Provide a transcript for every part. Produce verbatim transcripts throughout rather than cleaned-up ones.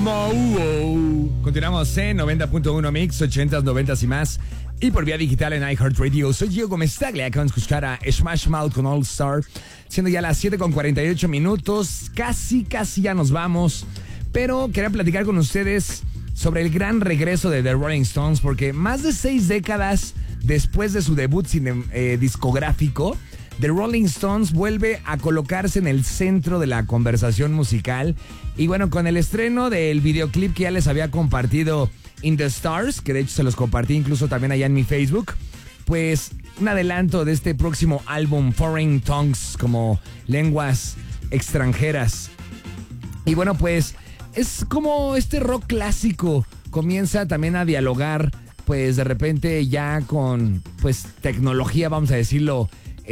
Continuamos en noventa punto uno Mix, ochentas, noventas y más. Y por vía digital en iHeartRadio. Soy Gio Gómez Taglia. Acaban de escuchar a Smash Mouth con All Star. Siendo ya las siete con cuarenta y ocho minutos. Casi, casi ya nos vamos. Pero quería platicar con ustedes sobre el gran regreso de The Rolling Stones. Porque más de seis décadas después de su debut cine, eh, discográfico, The Rolling Stones vuelve a colocarse en el centro de la conversación musical. Y bueno, con el estreno del videoclip que ya les había compartido, In the Stars, que de hecho se los compartí incluso también allá en mi Facebook, pues un adelanto de este próximo álbum, Foreign Tongues, como lenguas extranjeras. Y bueno, pues es como este rock clásico comienza también a dialogar, pues de repente ya con pues tecnología, vamos a decirlo,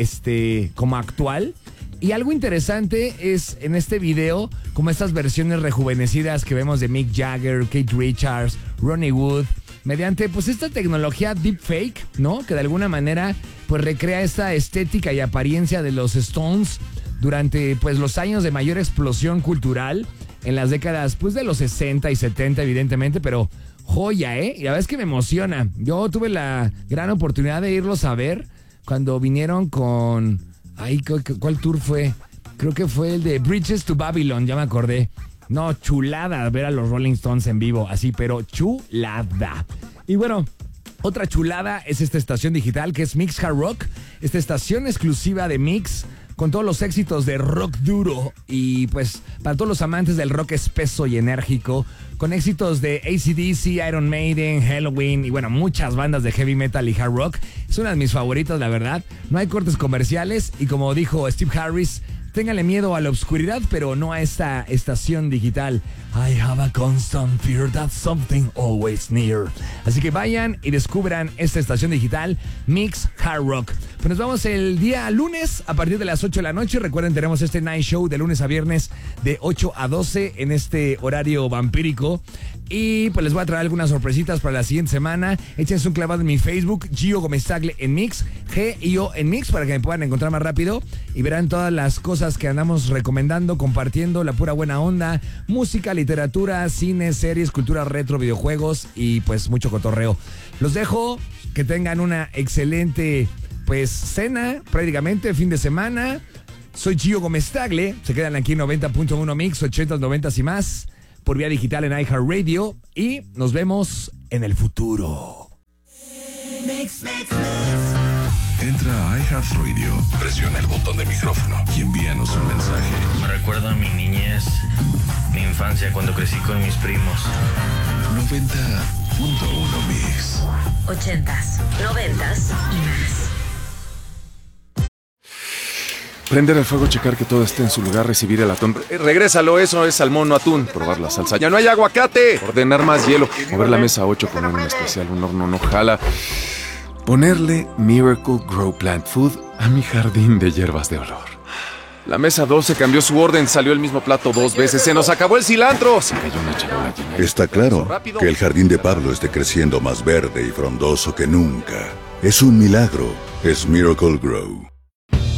este como actual. Y algo interesante es en este video, como estas versiones rejuvenecidas que vemos de Mick Jagger, Keith Richards, Ronnie Wood, mediante pues esta tecnología deepfake, ¿no? Que de alguna manera pues recrea esta estética y apariencia de los Stones durante pues los años de mayor explosión cultural en las décadas pues de los sesenta y setenta evidentemente, pero joya, ¿eh? Y la verdad es que me emociona. Yo tuve la gran oportunidad de irlos a ver cuando vinieron con... Ay, ¿cuál tour fue? Creo que fue el de Bridges to Babylon, ya me acordé. No, chulada ver a los Rolling Stones en vivo, así, pero chulada. Y bueno, otra chulada es esta estación digital que es Mix Hard Rock, esta estación exclusiva de Mix con todos los éxitos de rock duro y pues para todos los amantes del rock espeso y enérgico, con éxitos de A C D C, Iron Maiden, Halloween y bueno, muchas bandas de heavy metal y hard rock. Es una de mis favoritas, la verdad. No hay cortes comerciales y como dijo Steve Harris, téngale miedo a la oscuridad, pero no a esta estación digital. I have a constant fear that something always near. Así que vayan y descubran esta estación digital, Mix Hard Rock. Pues nos vamos el día lunes a partir de las ocho de la noche. Recuerden, tenemos este night show de lunes a viernes de ocho a doce en este horario vampírico. Y pues les voy a traer algunas sorpresitas para la siguiente semana. Échense un clavado en mi Facebook, Gio Gómez Tagle en Mix, G I O en Mix, para que me puedan encontrar más rápido. Y verán todas las cosas que andamos recomendando, compartiendo, la pura buena onda, música, literatura, cine, series, cultura retro, videojuegos y pues mucho cotorreo. Los dejo, que tengan una excelente pues cena, prácticamente fin de semana. Soy Gio Gómez Tagle, se quedan aquí en noventa punto uno Mix, ochentas, noventas y más, por vía digital en iHeartRadio, y nos vemos en el futuro. Mix, mix, mix. Entra a iHeartRadio, presiona el botón de micrófono y envíanos un mensaje. Me recuerda a mi niñez, mi infancia cuando crecí con mis primos. noventa punto uno Mix. Ochentas, noventas y más. Prender el fuego, checar que todo esté en su lugar, recibir el atún. Eh, regrésalo, eso es salmón, no atún. Probar la salsa. ¡Ya no hay aguacate! Ordenar más hielo. Mover la mesa ocho, poner un especial, un horno no jala. Ponerle Miracle Grow Plant Food a mi jardín de hierbas de olor. La mesa doce cambió su orden, salió el mismo plato dos veces. ¡Se nos acabó el cilantro! Se cayó una charola llena. Está claro que el jardín de Pablo esté creciendo más verde y frondoso que nunca. Es un milagro. Es Miracle Grow.